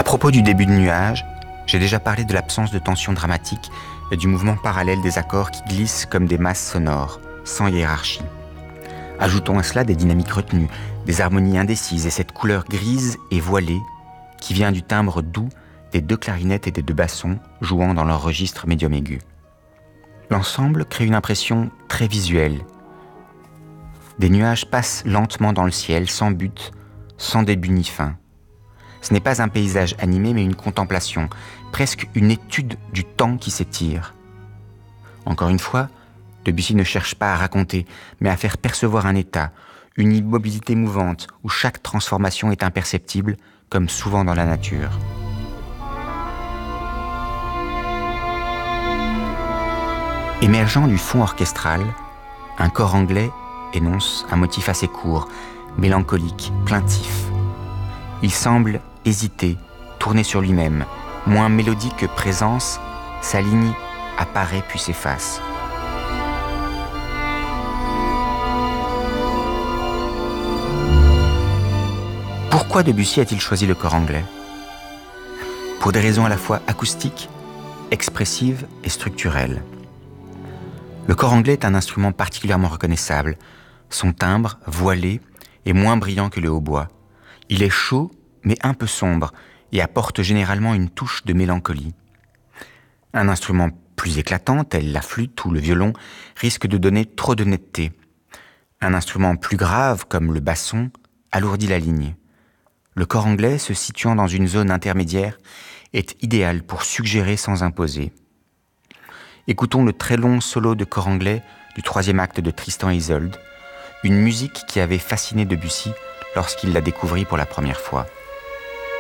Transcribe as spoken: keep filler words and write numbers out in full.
À propos du début de Nuages, j'ai déjà parlé de l'absence de tension dramatique et du mouvement parallèle des accords qui glissent comme des masses sonores, sans hiérarchie. Ajoutons à cela des dynamiques retenues, des harmonies indécises et cette couleur grise et voilée qui vient du timbre doux des deux clarinettes et des deux bassons jouant dans leur registre médium aigu. L'ensemble crée une impression très visuelle. Des nuages passent lentement dans le ciel, sans but, sans début ni fin. Ce n'est pas un paysage animé, mais une contemplation, presque une étude du temps qui s'étire. Encore une fois, Debussy ne cherche pas à raconter, mais à faire percevoir un état, une immobilité mouvante où chaque transformation est imperceptible, comme souvent dans la nature. Émergeant du fond orchestral, un chor anglais énonce un motif assez court, mélancolique, plaintif. Il semble hésiter, tourner sur lui-même. Moins mélodique que présence, sa ligne apparaît puis s'efface. Pourquoi Debussy a-t-il choisi le chor anglais ? Pour des raisons à la fois acoustiques, expressives et structurelles. Le chor anglais est un instrument particulièrement reconnaissable. Son timbre, voilé, est moins brillant que le hautbois. Il est chaud, mais un peu sombre, et apporte généralement une touche de mélancolie. Un instrument plus éclatant, tel la flûte ou le violon, risque de donner trop de netteté. Un instrument plus grave, comme le basson, alourdit la ligne. Le chor anglais, se situant dans une zone intermédiaire, est idéal pour suggérer sans imposer. Écoutons le très long solo de chor anglais du troisième acte de Tristan et Isolde, une musique qui avait fasciné Debussy lorsqu'il la découvrit pour la première fois.